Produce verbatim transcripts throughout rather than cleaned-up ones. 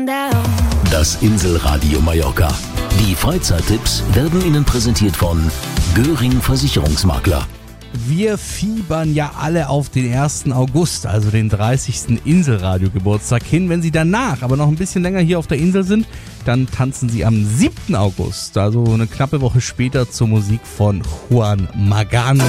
down. Das Inselradio Mallorca. Die Freizeittipps werden Ihnen präsentiert von Göring Versicherungsmakler. Wir fiebern ja alle auf den ersten August, also den dreißigsten Inselradio-Geburtstag hin. Wenn Sie danach aber noch ein bisschen länger hier auf der Insel sind, dann tanzen Sie am siebten August, also eine knappe Woche später, zur Musik von Juan Magán.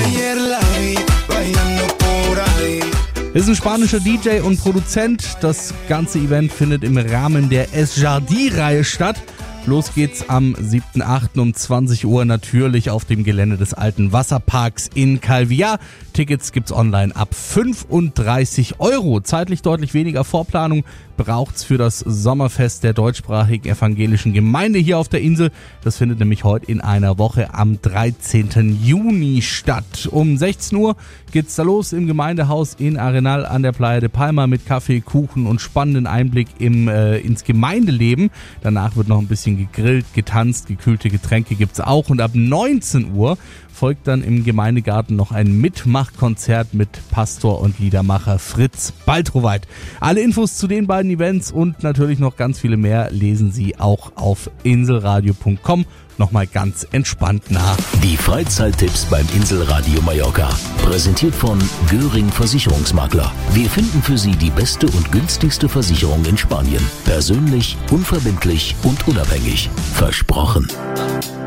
Er ist ein spanischer D J und Produzent. Das ganze Event findet im Rahmen der Es Jardí-Reihe statt. Los geht's am siebten achten um zwanzig Uhr natürlich auf dem Gelände des alten Wasserparks in Calviá. Tickets gibt's online ab fünfunddreißig Euro. Zeitlich deutlich weniger Vorplanung braucht's für das Sommerfest der deutschsprachigen evangelischen Gemeinde hier auf der Insel. Das findet nämlich heute in einer Woche am dreizehnten Juni statt. Um sechzehn Uhr geht's da los im Gemeindehaus in Arenal an der Playa de Palma mit Kaffee, Kuchen und spannenden Einblick im, äh, ins Gemeindeleben. Danach wird noch ein bisschen gegrillt, getanzt, gekühlte Getränke gibt's auch. Und ab neunzehn Uhr folgt dann im Gemeindegarten noch ein Mitmachkonzert mit Pastor und Liedermacher Fritz Baltroweit. Alle Infos zu den beiden Events und natürlich noch ganz viele mehr lesen Sie auch auf inselradio punkt com. Nochmal ganz entspannt nach. Die Freizeittipps beim Inselradio Mallorca. Präsentiert von Göring Versicherungsmakler. Wir finden für Sie die beste und günstigste Versicherung in Spanien. Persönlich, unverbindlich und unabhängig. Versprochen.